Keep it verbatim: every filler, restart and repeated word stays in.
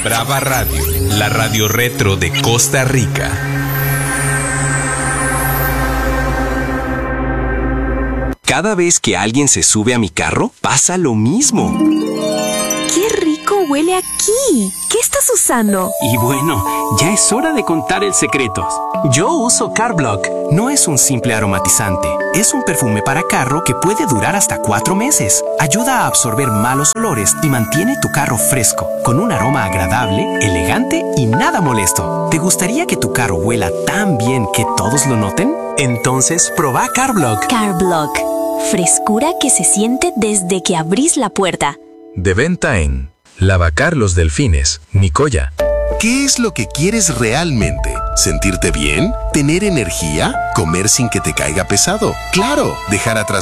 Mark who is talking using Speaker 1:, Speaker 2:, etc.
Speaker 1: Brava Radio, la radio retro de Costa Rica.
Speaker 2: Cada vez que alguien se sube a mi carro, pasa lo mismo.
Speaker 3: ¡Qué rico huele aquí! ¿Qué estás usando?
Speaker 4: Y bueno, ya es hora de contar el secreto.
Speaker 2: Yo uso Carblock. No es un simple aromatizante. Es un perfume para carro que puede durar hasta cuatro meses. Ayuda a absorber malos olores y mantiene tu carro fresco, con un aroma agradable, elegante y nada molesto. ¿Te gustaría que tu carro huela tan bien que todos lo noten? Entonces, probá Carblock.
Speaker 3: Carblock. Frescura que se siente desde que abrís la puerta.
Speaker 5: De venta en Lavacar los Delfines, Nicoya.
Speaker 6: ¿Qué es lo que quieres realmente? ¿Sentirte bien? ¿Tener energía? ¿Comer sin que te caiga pesado? ¡Claro! Dejar atrás